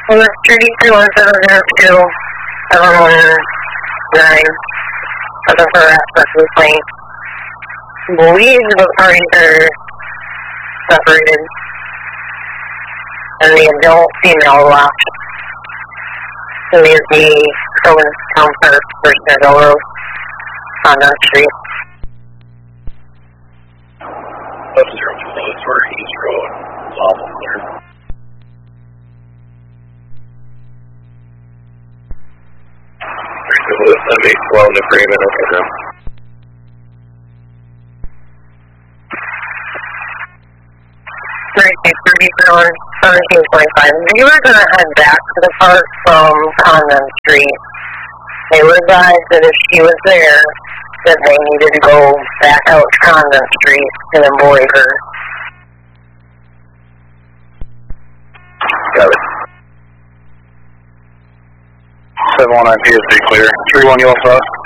It was 31702 719 for the harassment complaint. Believes the parties are separated, and the adult female left. It is the Owens Town Park versus Road on that street. That's 020 for East Road, lawful clear. That makes well in agreement, okay then. $17.25. They were going to head back to the park from Condon Street. They were advised that if she was there, that they needed to go back out to Condon Street and avoid her. Got it. 719 PSD clear. 31 Yellow Sauce.